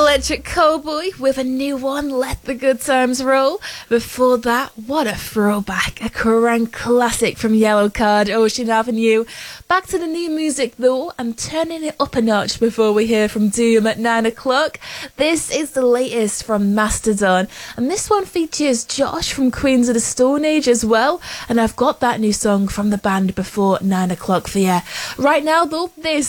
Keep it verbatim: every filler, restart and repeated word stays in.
Electric Cowboy with a new one, Let the Good Times Roll. Before that, what a throwback, a crank classic from Yellowcard, Ocean Avenue. Back to the new music though, I'm turning it up a notch before we hear from Doom at nine o'clock. This is the latest from Mastodon, and this one features Josh from Queens of the Stone Age as well, and I've got that new song from the band before nine o'clock for you. Right now though, this